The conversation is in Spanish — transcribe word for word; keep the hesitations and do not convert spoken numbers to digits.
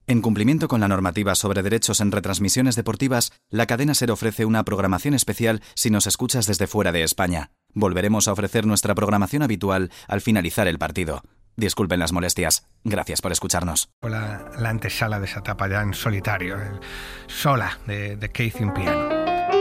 En cumplimiento con la normativa sobre derechos en retransmisiones deportivas, la cadena SER ofrece una programación especial si nos escuchas desde fuera de España. Volveremos a ofrecer nuestra programación habitual al finalizar el partido. Disculpen las molestias. Gracias por escucharnos. La, la antesala de esa etapa ya en solitario, el Sola de, de Keith in piano.